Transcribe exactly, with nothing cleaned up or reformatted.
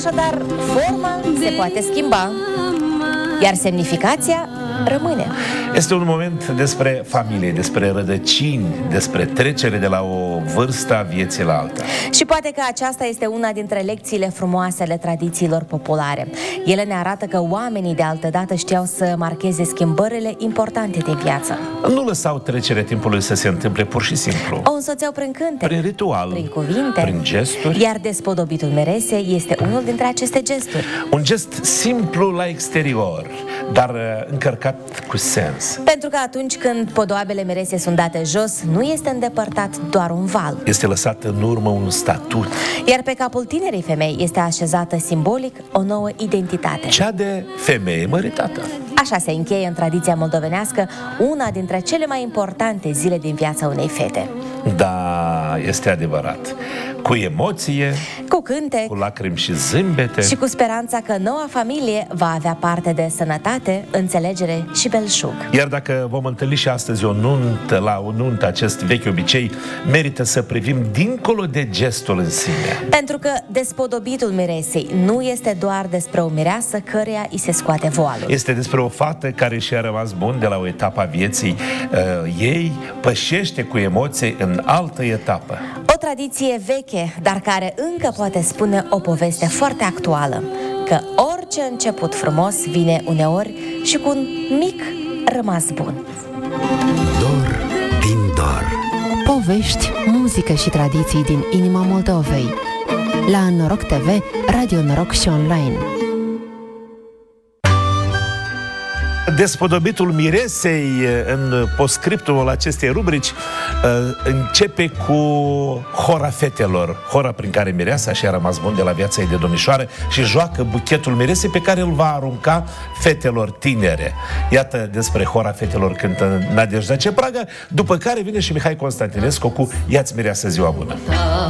Așadar, forma se poate schimba, iar semnificația rămâne. Este un moment despre familie, despre rădăcini, despre trecere de la o vârstă a vieții la alta. Și poate că aceasta este una dintre lecțiile frumoase ale tradițiilor populare. Ele ne arată că oamenii de altădată știau să marcheze schimbările importante de viață. Nu lăsau trecerea timpului să se întâmple pur și simplu. O însoțeau prin cântec, prin ritual, prin cuvinte, prin gesturi. Iar despodobitul Mirese este unul dintre aceste gesturi. Un gest simplu la exterior, dar încărcat cu sens. Pentru că atunci când podoabele Mirese sunt date jos, nu este îndepărtat doar un val. Este lăsat în urmă un statut. Iar pe capul tinerei femei este așezată simbolic o nouă identitate. Cea de femeie măritată. Așa se încheie în tradiția moldovenească una dintre cele mai importante zile din viața unei fete. Da, este adevărat. Cu emoție, cu cântec, cu lacrimi și zâmbete și cu speranța că noua familie va avea parte de sănătate, înțelegere și belșug. Iar dacă vom întâlni și astăzi o nuntă, la o nuntă, acest vechi obicei, merită să privim dincolo de gestul în sine. Pentru că despodobitul Miresei nu este doar despre o mireasă căreia îi se scoate voalul. Este despre o fată care și-a rămas bun de la o etapă a vieții uh, ei, pășește cu emoții în altă etapă. O tradiție veche, dar care încă poate spune o poveste foarte actuală, că orice început frumos vine uneori și cu un mic rămas bun. Dor din dor. Povești, muzică și tradiții din inima Moldovei. La Noroc T V, Radio Noroc și online. Despodobitul Miresei, în postscriptumul acestei rubrici, începe cu hora fetelor, hora prin care mireasa și-a rămas bun de la viața ei de domnișoară și joacă buchetul miresei pe care îl va arunca fetelor tinere. Iată despre hora fetelor cântă Nadejda Cepragă, după care vine și Mihai Constantinescu cu Ia-ți mireasă ziua bună.